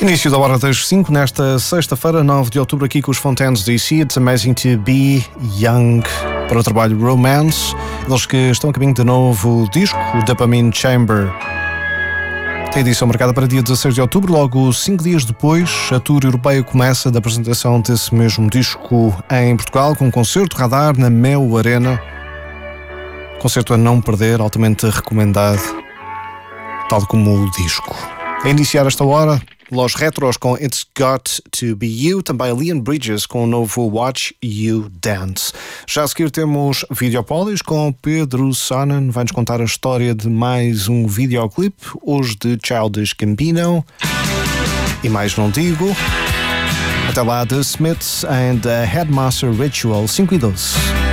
Início da hora das 5, nesta sexta-feira, 9 de outubro, aqui com os Fontaines DC. It's Amazing to Be Young, para o trabalho Romance. Eles que estão a caminho de novo disco, o Dopamine Chamber. Tem edição marcada para dia 16 de outubro, logo 5 dias depois, a tour europeia começa da apresentação desse mesmo disco em Portugal, com um concerto radar na Mel Arena. Concerto a não perder, altamente recomendado, tal como o disco. A iniciar esta hora, Los Retros com It's Got To Be You, também Leon Bridges com o novo Watch You Dance. Já a seguir temos Videopolis com Pedro Sonnen, vai-nos contar a história de mais um videoclipe, hoje de Childish Gambino, e mais não digo. Até lá, The Smiths and the Headmaster Ritual, 5 e 12.